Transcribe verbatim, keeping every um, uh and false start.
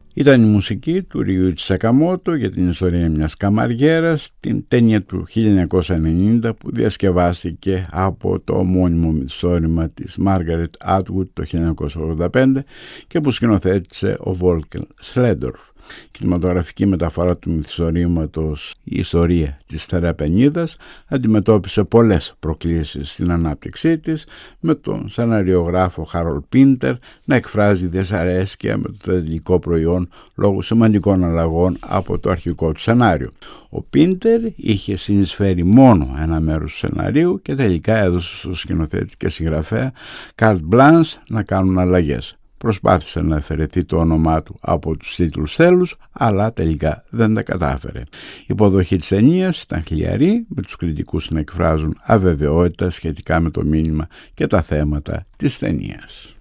Ήταν η μουσική του Ριούιτσι Σακαμότο για την ιστορία μιας καμαριέρας, την ταινία του χίλια εννιακόσια ενενήντα που διασκευάστηκε από το ομώνυμο μυθιστόρημα της Μάργαρετ Άτγουτ το χίλια εννιακόσια ογδόντα πέντε και που σκηνοθέτησε ο Βόλκερ Σλέντορφ. Η κινηματογραφική μεταφορά του μυθιστορήματος «Η ιστορία της Θεραπενίδας» αντιμετώπισε πολλές προκλήσεις στην ανάπτυξή της, με τον σεναριογράφο Χάρολ Πίντερ να εκφράζει δυσαρέσκεια με το τελικό προϊόν λόγω σημαντικών αλλαγών από το αρχικό του σενάριο. Ο Πίντερ είχε συνεισφέρει μόνο ένα μέρος του σεναρίου και τελικά έδωσε στο σκηνοθέτη και συγγραφέα Carte Blanche να κάνουν αλλαγές. Προσπάθησε να αφαιρεθεί το όνομά του από τους τίτλους θέλους, αλλά τελικά δεν τα κατάφερε. Η υποδοχή της ταινίας ήταν χλιαρή, με τους κριτικούς να εκφράζουν αβεβαιότητα σχετικά με το μήνυμα και τα θέματα της ταινίας.